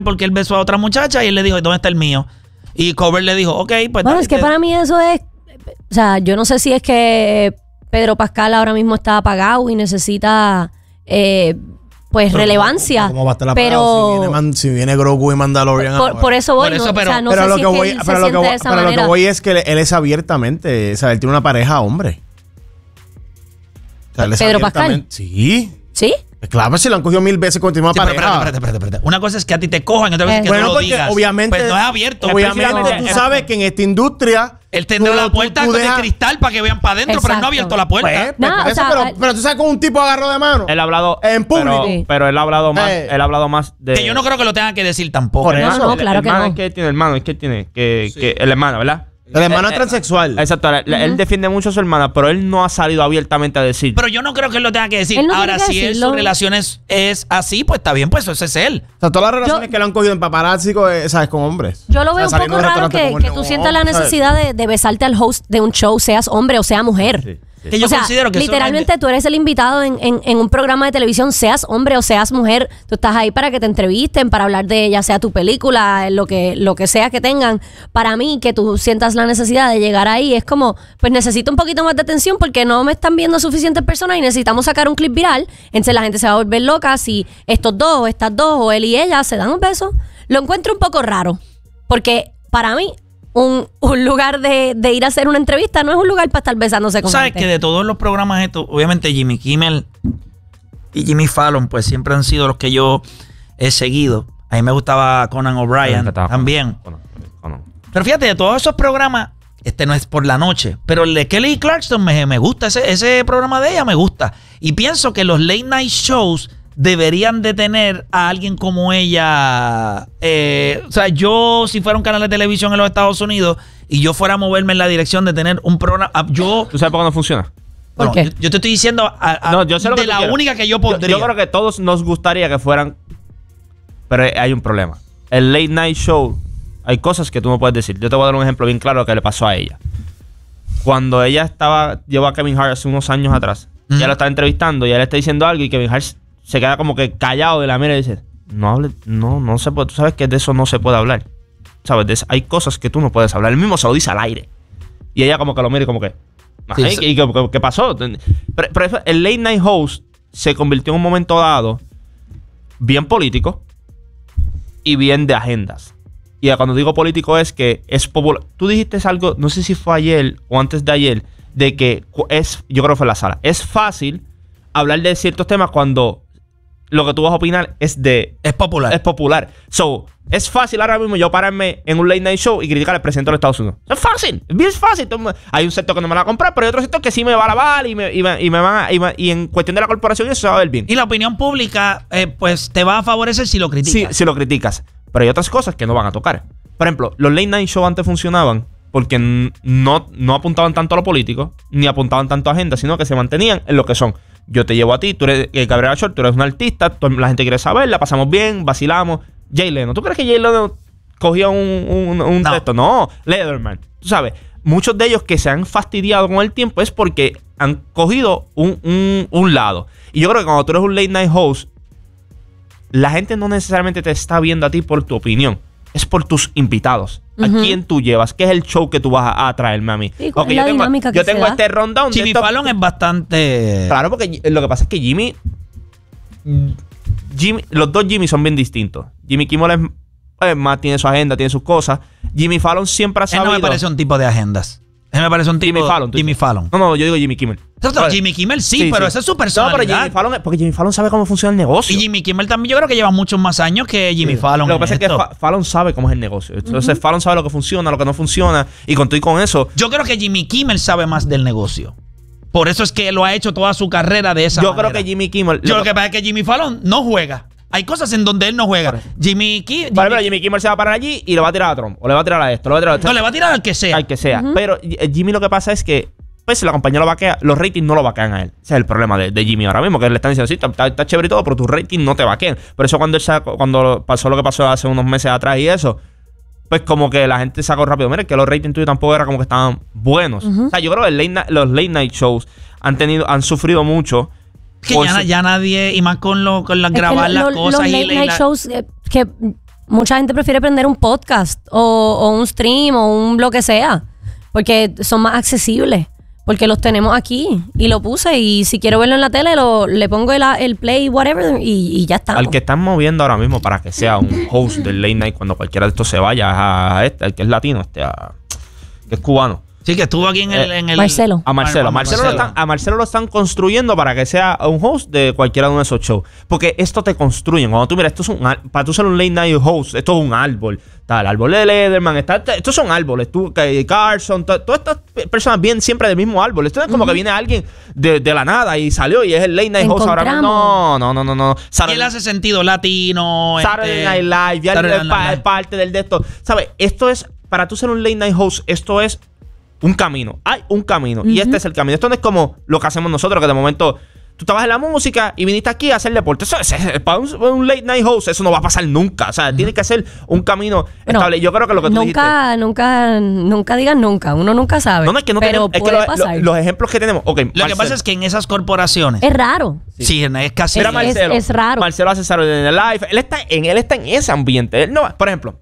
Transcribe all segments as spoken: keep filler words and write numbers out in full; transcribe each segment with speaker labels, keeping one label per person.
Speaker 1: porque él besó a otra muchacha y él le dijo, ¿dónde está el mío? Y Colbert le dijo, ok, pues...
Speaker 2: Bueno, es que para mí eso es... O sea, yo no sé si es que Pedro Pascal ahora mismo está apagado y necesita... Eh, pues pero, relevancia. ¿Cómo va a estar apagado
Speaker 3: pero si viene, si viene Grogu y Mandalorian?
Speaker 2: Por, por eso voy, por eso, no, pero, o sea, no pero sé lo si que voy,
Speaker 3: pero lo que voy, pero lo que voy es que él, él es abiertamente, o sea, él tiene una pareja hombre.
Speaker 2: O sea, él es Pedro Pascal.
Speaker 3: Sí.
Speaker 2: ¿Sí?
Speaker 3: Claro, si lo han cogido mil veces con una sí, pareja.
Speaker 1: Espérate, espérate, espérate, espérate. Una cosa es que a ti te cojan y otra vez eh. que bueno, tú lo digas.
Speaker 3: Obviamente,
Speaker 1: pues no es abierto.
Speaker 3: Obviamente tú sabes que en esta industria...
Speaker 1: Él tendrá la puerta tú, tú dejas... de cristal para que vean para adentro, exacto. Pero él no ha abierto la puerta.
Speaker 3: Pues, pues, no, eso, sea, pero, pero tú sabes con un tipo agarró de mano.
Speaker 4: Él ha hablado...
Speaker 3: En público.
Speaker 4: Pero, sí. pero él ha hablado más eh. él ha hablado más de...
Speaker 1: Que yo no creo que lo tenga que decir tampoco.
Speaker 4: Por
Speaker 2: eso. No, no, claro
Speaker 4: el
Speaker 2: que
Speaker 4: hermano
Speaker 2: no.
Speaker 4: Es que tiene hermano, es que tiene... Que, sí. que el hermano, ¿verdad?
Speaker 3: El hermano es transexual.
Speaker 4: Exacto. Uh -huh. Él defiende mucho a su hermana, pero él no ha salido abiertamente a decir.
Speaker 1: Pero yo no creo que él lo tenga que decir.
Speaker 2: No
Speaker 1: Ahora, si
Speaker 2: es
Speaker 1: su relación es, es así, pues está bien, pues eso es él.
Speaker 3: O sea, todas las relaciones yo, que le han cogido en paparazzi, ¿sabes? Con hombres.
Speaker 2: Yo lo veo o sea, un poco raro que, que tú sientas la necesidad de, de besarte al host de un show, seas hombre o sea mujer. Sí.
Speaker 1: Que yo
Speaker 2: o sea,
Speaker 1: considero que
Speaker 2: literalmente tú eres el invitado en, en, en un programa de televisión, seas hombre o seas mujer, tú estás ahí para que te entrevisten, para hablar de ya sea tu película, lo que, lo que sea que tengan. Para mí, que tú sientas la necesidad de llegar ahí, es como, pues necesito un poquito más de atención porque no me están viendo suficientes personas y necesitamos sacar un clip viral. Entonces la gente se va a volver loca si estos dos o estas dos o él y ella se dan un beso. Lo encuentro un poco raro porque para mí... Un, un lugar de, de ir a hacer una entrevista no es un lugar para estar besándose con
Speaker 1: ¿sabes
Speaker 2: gente?
Speaker 1: Que de todos los programas estos, obviamente Jimmy Kimmel y Jimmy Fallon pues siempre han sido los que yo he seguido. A mí me gustaba Conan O'Brien también. Conan, Conan. Pero fíjate, de todos esos programas, este no es por la noche, pero el de Kelly Clarkson me, me gusta, ese, ese programa de ella me gusta. Y pienso que los late night shows deberían de tener a alguien como ella. Eh, o sea, yo si fuera un canal de televisión en los Estados Unidos y yo fuera a moverme en la dirección de tener un programa, yo...
Speaker 4: ¿Tú sabes por qué no funciona?
Speaker 2: ¿Por
Speaker 1: no,
Speaker 2: qué?
Speaker 1: Yo, yo te estoy diciendo a, a,
Speaker 4: no, yo sé lo
Speaker 1: de
Speaker 4: que
Speaker 1: la única que yo pondría.
Speaker 4: Yo, yo creo que todos nos gustaría que fueran, pero hay un problema. El late night show, hay cosas que tú no puedes decir. Yo te voy a dar un ejemplo bien claro de lo que le pasó a ella. Cuando ella estaba, llevó a Kevin Hart hace unos años atrás, mm. ella lo estaba entrevistando y ella le está diciendo algo y Kevin Hart se queda como que callado de la mira y dice, no hable, no, no se puede, tú sabes que de eso no se puede hablar. ¿Sabes? De eso, hay cosas que tú no puedes hablar. Él mismo se lo dice al aire. Y ella como que lo mira y como que, sí, ¿y, y, qué, qué pasó? Pero, pero eso, el late night host se convirtió en un momento dado bien político y bien de agendas. Y cuando digo político es que es popular. Tú dijiste algo, no sé si fue ayer o antes de ayer, de que es, yo creo que fue en la sala, es fácil hablar de ciertos temas cuando lo que tú vas a opinar es de...
Speaker 1: Es popular.
Speaker 4: Es popular. So, es fácil ahora mismo yo pararme en un late night show y criticar al presidente de los Estados Unidos. Es fácil. Es bien fácil. Hay un sector que no me la va a comprar, pero hay otro sector que sí me va a lavar y me, y me, y me van a... Y, me, y en cuestión de la corporación eso se va a ver bien.
Speaker 1: Y la opinión pública, eh, pues, te va a favorecer si lo criticas.
Speaker 4: Sí, si lo criticas. Pero hay otras cosas que no van a tocar. Por ejemplo, los late night shows antes funcionaban porque no, no apuntaban tanto a lo político, ni apuntaban tanto a agenda, sino que se mantenían en lo que son. Yo te llevo a ti, tú eres eh, Gabriela Short, tú eres un artista, tú, la gente quiere saber, la pasamos bien, vacilamos. Jay Leno, ¿tú crees que Jay Leno cogía un, un, un
Speaker 1: no.
Speaker 4: texto? No, Letterman. Tú sabes, muchos de ellos que se han fastidiado con el tiempo es porque han cogido un, un, un lado. Y yo creo que cuando tú eres un late night host, la gente no necesariamente te está viendo a ti por tu opinión. Es por tus invitados. ¿A uh-huh. quién tú llevas? ¿Qué es el show que tú vas a, a traerme a mí?
Speaker 2: Sí, okay, yo tengo,
Speaker 4: yo tengo este rundown.
Speaker 1: Jimmy Fallon es bastante...
Speaker 4: Claro, porque lo que pasa es que Jimmy... Jimmy los dos Jimmy son bien distintos. Jimmy Kimmel es, es más, tiene su agenda, tiene sus cosas. Jimmy Fallon siempre ha sabido...
Speaker 1: Él no me parece un tipo de agendas. Él me parece un tipo...
Speaker 4: Jimmy Fallon.
Speaker 1: Jimmy Fallon.
Speaker 4: No, no, yo digo Jimmy Kimmel.
Speaker 1: No, Jimmy Kimmel sí, sí pero sí. esa es su personalidad.
Speaker 4: No, pero Jimmy Fallon... Porque Jimmy Fallon sabe cómo funciona el negocio.
Speaker 1: Y Jimmy Kimmel también yo creo que lleva muchos más años que Jimmy sí. Fallon.
Speaker 4: Lo que pasa es que Fa Fallon sabe cómo es el negocio. Entonces uh-huh. Fallon sabe lo que funciona, lo que no funciona. Y con todo y con eso...
Speaker 1: Yo creo que Jimmy Kimmel sabe más del negocio. Por eso es que lo ha hecho toda su carrera de esa
Speaker 4: Yo
Speaker 1: manera.
Speaker 4: creo que Jimmy Kimmel...
Speaker 1: Yo lo que pasa es que Jimmy Fallon no juega. Hay cosas en donde él no juega. Jimmy Kimmel...
Speaker 4: Vale, pero Jimmy Kimmel se va a parar allí y le va a tirar a Trump. O le va a tirar a esto, le va a tirar a esto.
Speaker 1: No, le va a tirar al que sea.
Speaker 4: Al que sea. Uh-huh. Pero Jimmy lo que pasa es que... Pues si la compañía lo vaquea, los ratings no lo vaquean a él. Ese es el problema de, de Jimmy ahora mismo, que le están diciendo, sí, está, está chévere y todo, pero tus ratings no te vaquean. Por eso cuando él sacó, cuando pasó lo que pasó hace unos meses atrás y eso, pues como que la gente sacó rápido. Mira, que los ratings tuyos tampoco eran como que estaban buenos. Uh-huh. O sea, yo creo que el late, los late night shows han tenido, han sufrido mucho.
Speaker 1: Que ya, ya nadie, y más con, lo, con la,
Speaker 2: es
Speaker 1: grabar
Speaker 2: que
Speaker 1: las
Speaker 2: lo,
Speaker 1: cosas.
Speaker 2: Los
Speaker 1: y
Speaker 2: late
Speaker 1: la,
Speaker 2: night
Speaker 1: la...
Speaker 2: shows eh, que mucha gente prefiere prender un podcast o, o un stream o un lo que sea, porque son más accesibles. Porque los tenemos aquí y lo puse y si quiero verlo en la tele lo, le pongo el, el play whatever y, y ya está.
Speaker 4: Al que están moviendo ahora mismo para que sea un host del late night cuando cualquiera de estos se vaya a este, el que es latino, este, a, que es cubano.
Speaker 1: Sí, que estuvo aquí en el...
Speaker 4: Eh,
Speaker 1: en el
Speaker 2: Marcelo.
Speaker 4: A Marcelo. A Marcelo, Marcelo. Lo están, a Marcelo lo están construyendo para que sea un host de cualquiera de uno de esos shows. Porque esto te construyen. Cuando tú miras, esto es un... Para tú ser un late night host, esto es un árbol. Está el árbol de Letterman, está, estos son árboles. Tú, Carson, to, todas estas personas vienen siempre del mismo árbol. Esto no es como uh-huh. que viene alguien de, de la nada y salió y es el late night host ahora mismo. No, no, no, no. no.
Speaker 1: Y él hace sentido latino.
Speaker 4: Saturday este, Night Live, ya es pa, parte del de esto. ¿Sabes? Esto es... Para tú ser un late night host, esto es... Un camino. Hay un camino. Uh-huh. Y este es el camino. Esto no es como lo que hacemos nosotros, que de momento tú estabas en la música y viniste aquí a hacer deporte. Eso es, es, para un, un late night host, eso no va a pasar nunca. O sea, uh-huh. tiene que ser un camino bueno, estable. Yo creo que lo que tú
Speaker 2: nunca,
Speaker 4: dijiste...
Speaker 2: Nunca, nunca digas nunca. Uno nunca sabe.
Speaker 4: No, no, es que no
Speaker 2: pero
Speaker 4: tenemos,
Speaker 2: puede
Speaker 4: es que lo,
Speaker 2: pasar.
Speaker 4: Lo, los ejemplos que tenemos... Okay,
Speaker 1: lo Marcelo. Que pasa es que en esas corporaciones...
Speaker 2: Es raro.
Speaker 1: Sí, sí es casi...
Speaker 2: Es, Marcelo, es, es raro.
Speaker 4: Marcelo hace Saturday Night Live. Él está en, él está en ese ambiente. Él no, por ejemplo...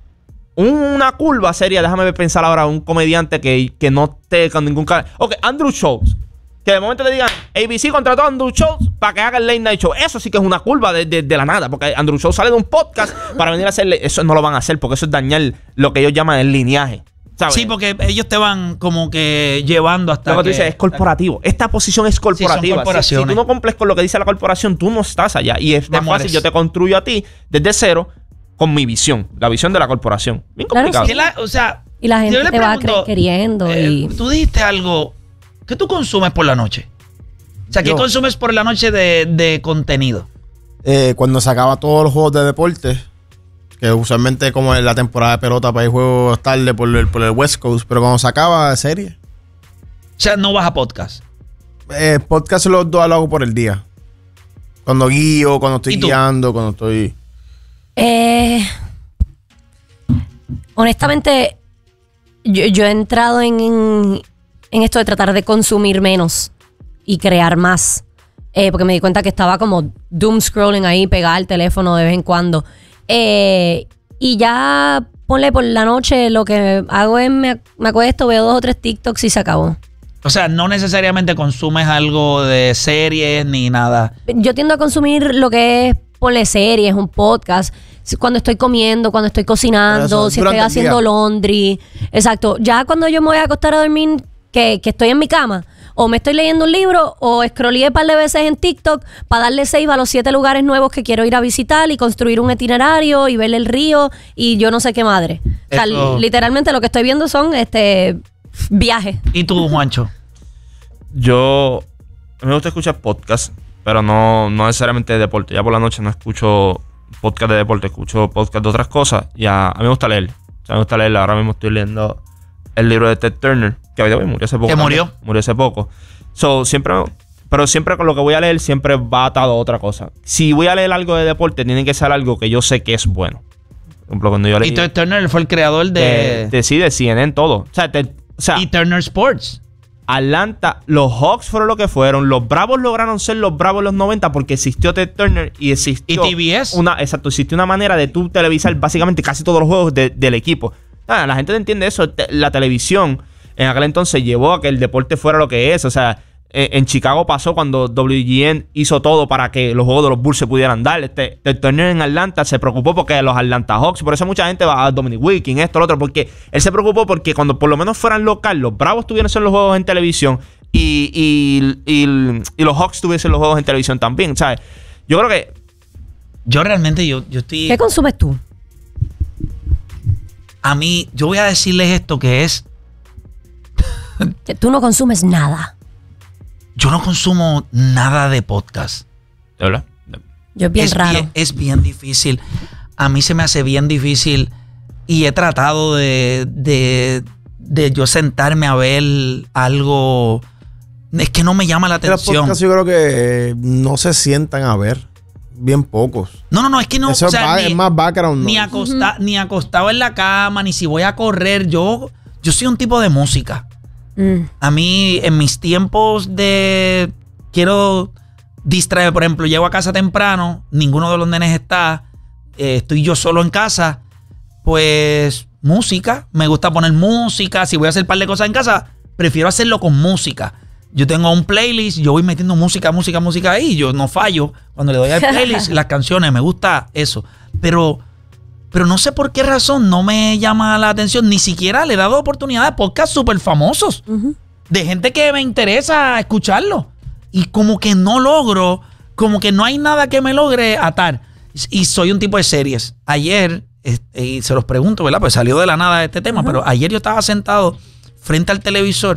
Speaker 4: Una curva seria, déjame pensar ahora, un comediante que, que no esté con ningún canal. Ok, Andrew Schultz. Que de momento te digan, A B C contrató a Andrew Schultz para que haga el late night show. Eso sí que es una curva de, de, de la nada. Porque Andrew Schultz sale de un podcast para venir a hacerle. Eso no lo van a hacer porque eso es dañar lo que ellos llaman el lineaje. ¿Sabes?
Speaker 1: Sí, porque ellos te van como que llevando hasta
Speaker 4: lo que
Speaker 1: tú
Speaker 4: dices es corporativo. Esta posición es corporativa. Sí, si, si tú no cumples con lo que dice la corporación, tú no estás allá. Y es más fácil, yo te construyo a ti desde cero con mi visión, la visión de la corporación. Bien complicado.
Speaker 1: Claro, sí. la, o sea,
Speaker 2: y la gente te pregunto, va queriendo.
Speaker 1: Eh,
Speaker 2: y...
Speaker 1: Tú dijiste algo. ¿Qué tú consumes por la noche? O sea, ¿qué
Speaker 3: Yo.
Speaker 1: consumes por la noche de, de contenido?
Speaker 3: Eh, cuando sacaba todos los juegos de deporte, que usualmente como en la temporada de pelota para ir juegos tarde por el, por el West Coast, pero cuando sacaba serie.
Speaker 1: O sea, no vas a podcast.
Speaker 3: Eh, podcast los dos lo hago por el día. Cuando guío, cuando estoy guiando, cuando estoy...
Speaker 2: Eh, honestamente, yo, yo he entrado en, en, en esto de tratar de consumir menos y crear más. Eh, porque me di cuenta que estaba como doom scrolling ahí, pegada al teléfono de vez en cuando. Eh, y ya, ponle por la noche, lo que hago es me, me acuesto, veo dos o tres TikToks y se acabó.
Speaker 1: O sea, no necesariamente consumes algo de series ni nada.
Speaker 2: Yo tiendo a consumir lo que es ponle series, un podcast, cuando estoy comiendo, cuando estoy cocinando, eso, si estoy haciendo laundry. Exacto. Ya cuando yo me voy a acostar a dormir, que, que estoy en mi cama, o me estoy leyendo un libro, o scrolleé un par de veces en TikTok para darle save a los siete lugares nuevos que quiero ir a visitar y construir un itinerario y ver el río y yo no sé qué madre. O sea, literalmente lo que estoy viendo son este viajes.
Speaker 1: ¿Y tú, Juancho?
Speaker 4: Yo me gusta escuchar podcasts, pero no, no necesariamente de deporte. Ya por la noche no escucho podcast de deporte, escucho podcast de otras cosas. Y a, a mí me gusta leer. O sea, me gusta leer. Ahora mismo estoy leyendo el libro de Ted Turner, que hoy murió hace poco.
Speaker 1: ¿Que murió?
Speaker 4: Murió hace poco. So, siempre, pero siempre con lo que voy a leer, siempre va atado a otra cosa. Si voy a leer algo de deporte, tiene que ser algo que yo sé que es bueno. Por ejemplo, cuando yo leí...
Speaker 1: Y Ted Turner fue el creador de...
Speaker 4: de, de sí, de C N N, todo. O sea, te, o sea,
Speaker 1: y Turner Sports.
Speaker 4: Atlanta, los Hawks fueron lo que fueron. Los Bravos lograron ser los Bravos en los noventa porque existió Ted Turner y existió...
Speaker 1: Y T B S.
Speaker 4: Una, exacto, existió una manera de tú televisar básicamente casi todos los juegos de, del equipo. Ah, la gente no entiende eso. La televisión en aquel entonces llevó a que el deporte fuera lo que es. O sea, en Chicago pasó cuando W G N hizo todo para que los juegos de los Bulls se pudieran dar. Este, Ted Turner en Atlanta se preocupó porque los Atlanta Hawks, por eso mucha gente va a Dominic Wilkins, esto, lo otro, porque él se preocupó porque cuando por lo menos fueran local, los Bravos tuviesen los juegos en televisión y, y, y, y los Hawks tuviesen los juegos en televisión también, ¿sabes? Yo creo que...
Speaker 1: Yo realmente, yo, yo estoy...
Speaker 2: ¿Qué consumes tú?
Speaker 1: A mí, yo voy a decirles esto que es...
Speaker 2: Tú no consumes nada.
Speaker 1: Yo no consumo nada de podcast.
Speaker 4: ¿De verdad?
Speaker 2: Yo es bien
Speaker 1: es
Speaker 2: raro.
Speaker 1: Bien, es bien difícil. A mí se me hace bien difícil y he tratado de, de, de yo sentarme a ver algo. Es que no me llama la atención.
Speaker 3: Los podcasts yo creo que no se sientan a ver. Bien pocos.
Speaker 1: No, no, no, es que no.
Speaker 3: Eso
Speaker 1: o sea,
Speaker 3: es,
Speaker 1: ni,
Speaker 3: es más background.
Speaker 1: Ni, acosta, uh-huh. ni acostado en la cama, ni si voy a correr. Yo, yo soy un tipo de música. Mm. A mí, en mis tiempos de... Quiero distraer, por ejemplo, llego a casa temprano, ninguno de los nenes está. eh, estoy yo solo en casa, pues música. Me gusta poner música. Si voy a hacer un par de cosas en casa, prefiero hacerlo con música. Yo tengo un playlist, yo voy metiendo música, música, música ahí. Yo no fallo cuando le doy al playlist las canciones. Me gusta eso. Pero, pero no sé por qué razón no me llama la atención. Ni siquiera le he dado oportunidad de podcasts súper famosos. Uh-huh. De gente que me interesa escucharlo. Y como que no logro, como que no hay nada que me logre atar. Y soy un tipo de series. Ayer, este, y se los pregunto, ¿verdad? Pues salió de la nada este tema. Uh-huh. Pero ayer yo estaba sentado frente al televisor.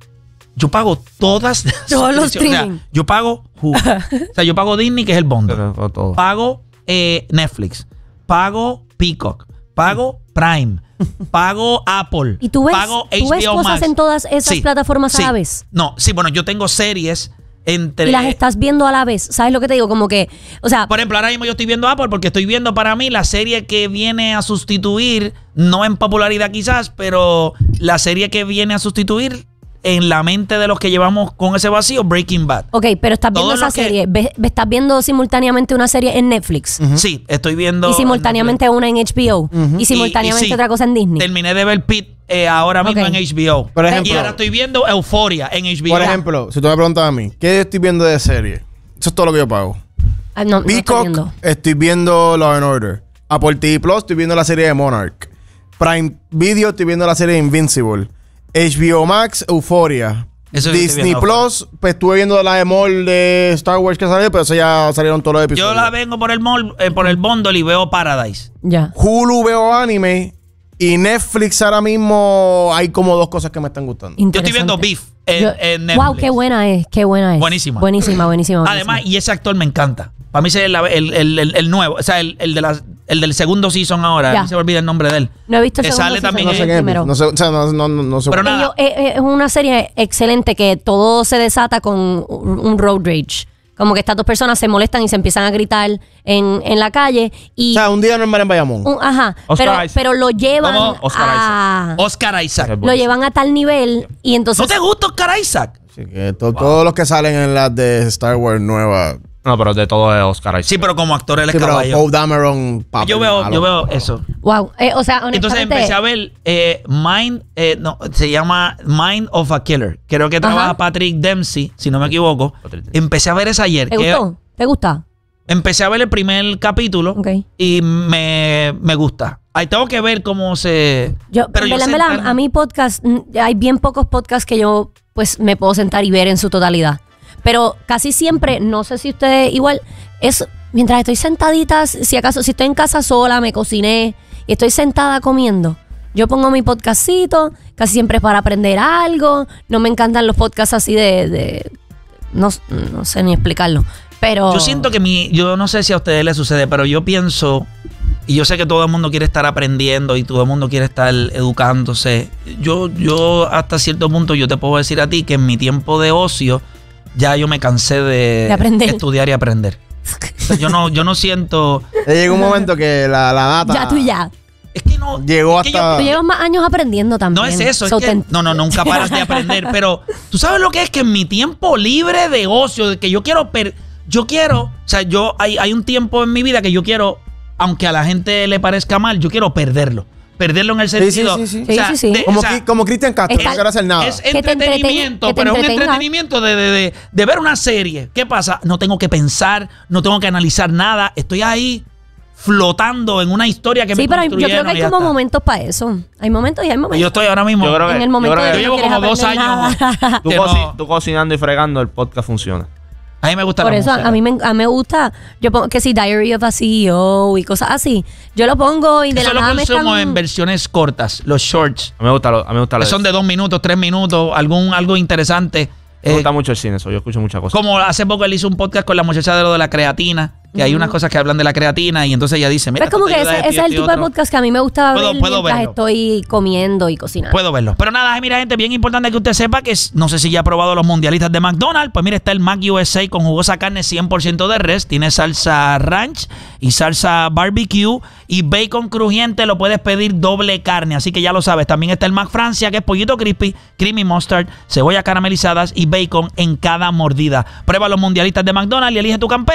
Speaker 1: Yo pago todas.
Speaker 2: Todos los streaming.
Speaker 1: O sea, yo pago Hulu. O sea, yo pago Disney, que es el bundle. Pago eh, Netflix. Pago Peacock. Pago Prime. Pago Apple.
Speaker 2: ¿Y tú ves,
Speaker 1: pago
Speaker 2: ¿tú
Speaker 1: H B O
Speaker 2: ves cosas
Speaker 1: Max.
Speaker 2: En todas esas
Speaker 1: sí,
Speaker 2: plataformas
Speaker 1: sí.
Speaker 2: a la vez?
Speaker 1: No, sí, bueno, yo tengo series entre...
Speaker 2: Y las estás viendo a la vez. ¿Sabes lo que te digo? Como que, o sea...
Speaker 1: Por ejemplo, ahora mismo yo estoy viendo Apple porque estoy viendo para mí la serie que viene a sustituir, no en popularidad quizás, pero la serie que viene a sustituir en la mente de los que llevamos con ese vacío, Breaking Bad.
Speaker 2: Ok, pero estás viendo esa que... serie. ¿Ves, ¿Estás viendo simultáneamente una serie en Netflix?
Speaker 1: Uh-huh. Sí, estoy viendo...
Speaker 2: Y simultáneamente una en H B O. Uh-huh. Y simultáneamente y, y sí, otra cosa en Disney.
Speaker 1: Terminé de ver Pitt eh, ahora mismo okay. en H B O.
Speaker 3: Por ejemplo,
Speaker 1: y ahora estoy viendo Euphoria en H B O.
Speaker 3: Por ejemplo, si tú me preguntas a mí, ¿qué estoy viendo de serie? Eso es todo lo que yo pago.
Speaker 2: Ah, no,
Speaker 3: Peacock,
Speaker 2: no estoy viendo.
Speaker 3: Estoy viendo Law and Order. Apple T V Plus, estoy viendo la serie de Monarch. Prime Video, estoy viendo la serie de Invincible. H B O Max, Euphoria. Eso Disney Plus, pues estuve viendo la de Mall de Star Wars que salió, pero eso ya salieron todos los episodios.
Speaker 1: Yo la vengo por el mall, eh, por el bundle y veo Paradise.
Speaker 2: Ya.
Speaker 3: Hulu veo anime y Netflix ahora mismo hay como dos cosas que me están gustando.
Speaker 1: Yo estoy viendo Beef en,
Speaker 2: Yo,
Speaker 1: en Netflix.
Speaker 2: Wow, qué buena es, qué buena es.
Speaker 1: Buenísima.
Speaker 2: Buenísima, buenísima. buenísima.
Speaker 1: Además, y ese actor me encanta. Para mí es el, el, el, el, el nuevo, o sea, el, el, de la, el del segundo season ahora. Ya. A mí se me olvida el nombre de él.
Speaker 2: No he visto el
Speaker 1: que
Speaker 2: segundo
Speaker 1: sale
Speaker 2: season.
Speaker 1: También
Speaker 3: no sé
Speaker 1: el,
Speaker 3: qué primero. No sé, o sea, no, no, no, no sé.
Speaker 1: Pero nada.
Speaker 2: Yo, eh, es una serie excelente que todo se desata con un road rage. Como que estas dos personas se molestan y se empiezan a gritar en, en la calle. Y
Speaker 3: o sea, un día normal en Bayamón.
Speaker 2: Un, ajá.
Speaker 4: Oscar
Speaker 2: pero,
Speaker 4: Isaac.
Speaker 2: pero lo llevan
Speaker 1: ¿Cómo?
Speaker 4: Oscar
Speaker 2: a...
Speaker 1: Isaac. Oscar Isaac.
Speaker 2: Lo llevan a tal nivel y entonces...
Speaker 1: ¿No te gusta Oscar Isaac?
Speaker 3: Así que to, wow. todos los que salen en las de Star Wars nuevas...
Speaker 4: No, pero de todo es Oscar Isaac.
Speaker 1: Sí, pero como actor él es
Speaker 3: sí,
Speaker 1: caballo.
Speaker 3: Poe Dameron, papel,
Speaker 1: yo veo,
Speaker 3: malo.
Speaker 1: yo veo eso.
Speaker 2: Wow. Eh, o sea, honestamente...
Speaker 1: Entonces empecé a ver eh, Mind, eh, no, se llama Mind of a Killer. Creo que trabaja Ajá. Patrick Dempsey, si no me equivoco. Empecé a ver esa ayer.
Speaker 2: ¿Te
Speaker 1: que
Speaker 2: gustó? ¿Te gusta?
Speaker 1: Empecé a ver el primer capítulo
Speaker 2: okay.
Speaker 1: y me, me gusta. Ahí tengo que ver cómo se...
Speaker 2: Yo, pero yo sentar... a mí podcast, hay bien pocos podcasts que yo pues me puedo sentar y ver en su totalidad. Pero casi siempre, no sé si ustedes igual, es mientras estoy sentadita, si acaso, si estoy en casa sola, me cociné y estoy sentada comiendo, yo pongo mi podcastito, casi siempre es para aprender algo. No me encantan los podcasts así de... de no, no sé ni explicarlo. Pero
Speaker 1: yo siento que mi, yo no sé si a ustedes les sucede, pero yo pienso, y yo sé que todo el mundo quiere estar aprendiendo y todo el mundo quiere estar educándose. Yo, yo hasta cierto punto yo te puedo decir a ti que en mi tiempo de ocio ya yo me cansé de,
Speaker 2: de
Speaker 1: estudiar y aprender. O sea, yo no, yo no siento.
Speaker 3: Llega un momento que la, la data.
Speaker 2: Ya tú ya.
Speaker 1: Es que no.
Speaker 3: Llegó
Speaker 1: es
Speaker 3: hasta.
Speaker 1: Que yo,
Speaker 2: tú llevas más años aprendiendo también.
Speaker 1: No es eso.
Speaker 2: So
Speaker 1: es que, no, no, nunca paras de aprender. Pero tú sabes lo que es que en mi tiempo libre de ocio, de que yo quiero. Per, yo quiero. O sea, yo hay, hay un tiempo en mi vida que yo quiero, aunque a la gente le parezca mal, yo quiero perderlo. Perderlo en el sentido.
Speaker 3: Sí, sí, sí.
Speaker 1: O sea,
Speaker 2: sí, sí, sí.
Speaker 1: De,
Speaker 3: como,
Speaker 1: o sea,
Speaker 3: como Cristian Castro,
Speaker 2: está,
Speaker 3: no quiero hacer nada.
Speaker 1: Es entretenimiento, pero es un entretenimiento de, de, de, de ver una serie. ¿Qué pasa? No tengo que pensar, no tengo que analizar nada. Estoy ahí flotando en una historia que
Speaker 2: sí,
Speaker 1: me
Speaker 2: pero yo creo que hay como
Speaker 1: está.
Speaker 2: momentos para eso. Hay momentos y hay momentos.
Speaker 1: Yo estoy ahora mismo.
Speaker 4: Yo creo que,
Speaker 2: en el momento
Speaker 4: yo, creo
Speaker 2: de
Speaker 4: que
Speaker 1: yo llevo como dos años.
Speaker 4: Tú, coci tú cocinando y fregando, el podcast funciona.
Speaker 1: A mí me gusta
Speaker 2: Por
Speaker 1: la
Speaker 2: eso
Speaker 1: música.
Speaker 2: a mí me, a mí me gusta, yo pongo que si Diary of a C E O y cosas así, yo lo pongo y de
Speaker 1: Eso
Speaker 2: la nada
Speaker 1: lo
Speaker 2: me
Speaker 1: consumo
Speaker 2: están...
Speaker 1: en versiones cortas, los shorts.
Speaker 4: A mí me gusta lo, a mí me gusta
Speaker 1: Que
Speaker 4: lo
Speaker 1: son de dos minutos, tres minutos, algún algo interesante.
Speaker 4: Me
Speaker 1: Eh,
Speaker 4: gusta mucho el cine, eso. Yo escucho muchas cosas.
Speaker 1: como hace poco él hizo un podcast con la muchacha de lo de la creatina, que uh-huh. hay unas cosas que hablan de la creatina y entonces ella dice, mira,
Speaker 2: es como que ese, ese es el tipo
Speaker 1: otro.
Speaker 2: de podcast que a mí me gusta
Speaker 1: Puedo-
Speaker 2: ver
Speaker 1: puedo
Speaker 2: mientras
Speaker 1: verlo.
Speaker 2: estoy comiendo y cocinando.
Speaker 1: Puedo verlo. Pero nada, ay, mira, gente, bien importante que usted sepa que es- no sé si ya ha probado los mundialistas de McDonald's. Pues mira, está el Mac U S A con jugosa carne cien por ciento de res. Tiene salsa ranch y salsa barbecue y bacon crujiente. Lo puedes pedir doble carne, así que ya lo sabes. También está el Mac Francia, que es pollito crispy, creamy mustard, cebollas caramelizadas y bacon en cada mordida. Prueba los mundialistas de McDonald's y elige tu campeón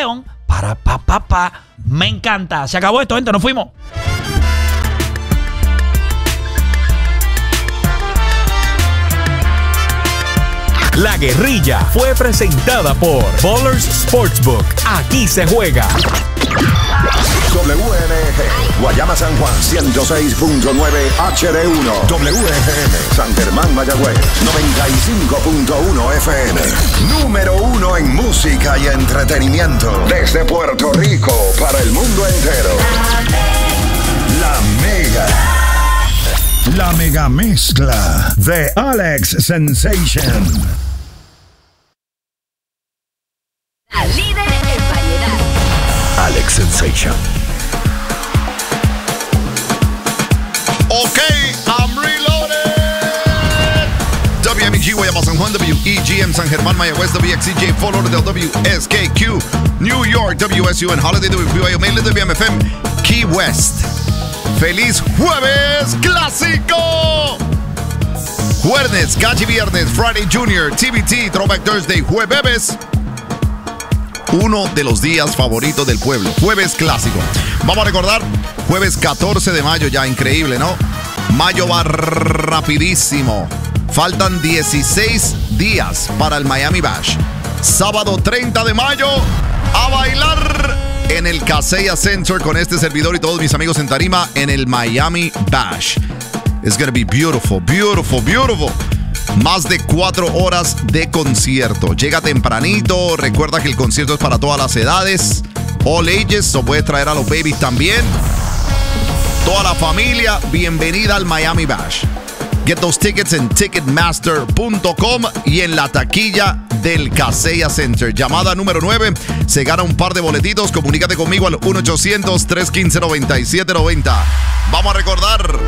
Speaker 1: Para, pa, pa, pa. Me encanta. Se acabó esto, gente. Nos fuimos.
Speaker 5: La Guerrilla fue presentada por Ballers Sportsbook. Aquí se juega.
Speaker 6: W N G, Guayama San Juan, ciento seis punto nueve H D uno. W N G, San Germán Mayagüez, noventa y cinco punto uno F M. Número uno en música y entretenimiento. Desde Puerto Rico para el mundo entero. La Mega. La Mega Mezcla de Alex Sensation.
Speaker 7: La líder en variedad.
Speaker 6: Alex Sensation.
Speaker 8: Ok, I'm reloaded. W M G Guayama San Juan, W E G M San Germán Mayagüez, W X C J Fort Lauderdale, W S K Q New York, W S U N Holiday, W B Y O Mainland, W M F M Key West. ¡Feliz Jueves Clásico! Jueves, Cachi Viernes, Friday Junior, T B T, Throwback Thursday, Jueves. Uno de los días favoritos del pueblo. Jueves Clásico. Vamos a recordar, jueves catorce de mayo, ya increíble, ¿no? Mayo va rapidísimo. Faltan dieciséis días para el Miami Bash. Sábado treinta de mayo, a bailar en el Kaseya Center con este servidor y todos mis amigos en tarima en el Miami Bash. It's gonna be beautiful, beautiful, beautiful. Más de cuatro horas de concierto. Llega tempranito. Recuerda que el concierto es para todas las edades. All ages. O puedes traer a los babies también. Toda la familia. Bienvenida al Miami Bash. Get those tickets en ticketmaster punto com y en la taquilla del Kaseya Center. Llamada número nueve. Se gana un par de boletitos. Comunícate conmigo al uno ochocientos, tres uno cinco, nueve siete nueve cero. Vamos a recordar.